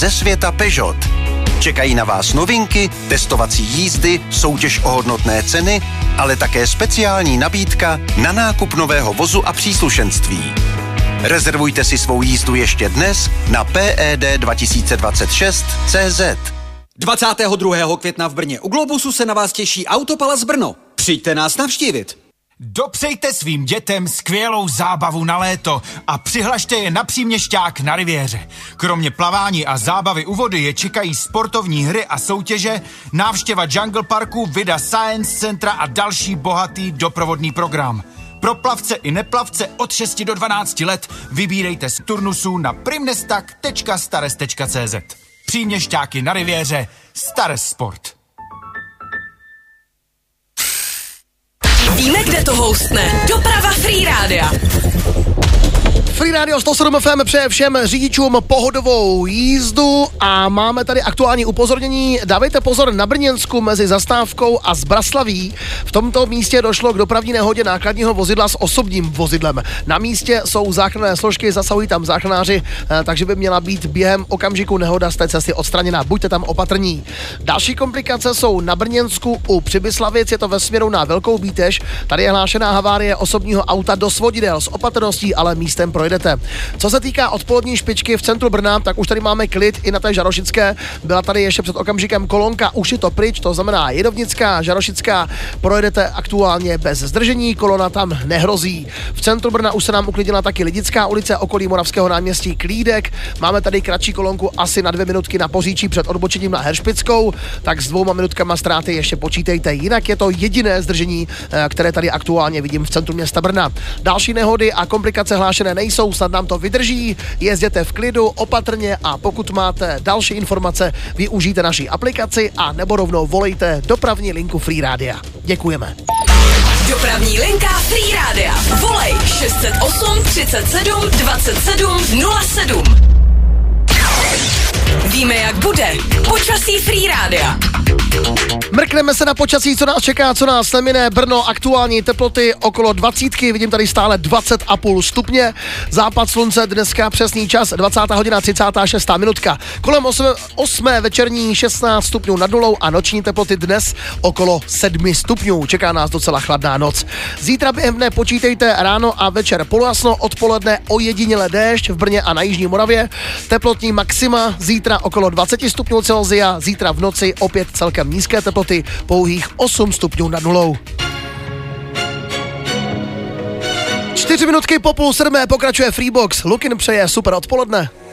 ze světa Peugeot. Čekají na vás novinky, testovací jízdy, soutěž o hodnotné ceny, ale také speciální nabídka na nákup nového vozu a příslušenství. Rezervujte si svou jízdu ještě dnes na PED2026.cz. 22. května v Brně u Globusu se na vás těší Autopalas Brno. Přijďte nás navštívit. Dopřejte svým dětem skvělou zábavu na léto a přihlašte je na Příměšťák na Riviéře. Kromě plavání a zábavy u vody je čekají sportovní hry a soutěže, návštěva Jungle Parku, Vida Science Centra a další bohatý doprovodný program. Pro plavce i neplavce od 6 do 12 let vybírejte z turnusů na primnestak.stares.cz. Příměšťáky na Riviéře, Stares Sport. Víme, kde to hostne. Doprava Free Rádia. Free Radio 107 FM přeje všem řidičům pohodovou jízdu a máme tady aktuální upozornění. Dávejte pozor na Brněnsku mezi Zastávkou a Zbraslaví. V tomto místě došlo k dopravní nehodě nákladního vozidla s osobním vozidlem. Na místě jsou záchranné složky, zasahují tam záchranáři, takže by měla být během okamžiku nehoda z té cesty odstraněná. Buďte tam opatrní. Další komplikace jsou na Brněnsku u Přibyslavic, je to ve směru na Velkou Bítež. Tady je hlášená havárie osobního auta do svodidel. S opatrností ale místem projdete. Co se týká odpolední špičky v centru Brna, tak už tady máme klid i na té Žarošické. Byla tady ještě před okamžikem kolonka, už je to pryč, to znamená Jedovnická, Žarošická, projedete aktuálně bez zdržení, kolona tam nehrozí. V centru Brna už se nám uklidila taky Lidická ulice, okolí Moravského náměstí Klídek. Máme tady kratší kolonku asi na 2 minutky na Poříčí před odbočením na Heršpickou, tak s 2 minutkama ztráty ještě počítejte. Jinak je to jediné zdržení, které tady aktuálně vidím v centru města Brna. Další nehody a komplikace hlášené nejsou, snad nám to vydrží, jezděte v klidu, opatrně a pokud máte další informace, využijte naší aplikaci a nebo rovnou volejte dopravní linku Free Rádia. Děkujeme. Dopravní linka Free Rádia. Volej 608 37 27 07. Víme, jak bude. Počasí Free Rádia. Mrkneme se na počasí, co nás čeká, co nás nemine. Brno, aktuální teploty okolo 20, vidím tady stále 20,5 stupně. Západ slunce, dneska přesný čas, 20 hodina 36 minutka. Kolem 8 večerní 16 stupňů nad nulou a noční teploty dnes okolo 7 stupňů. Čeká nás docela chladná noc. Zítra během dne počítejte ráno a večer polojasno, odpoledne ojediněle déšť v Brně a na jižní Moravě. Teplotní maxima zítra okolo 20 stupňů Celsia, zítra v noci opět celkem nízké teploty, pouhých 8 stupňů nad nulou. 4 minutky po 6:30 pokračuje Freebox. Lukin přeje super odpoledne.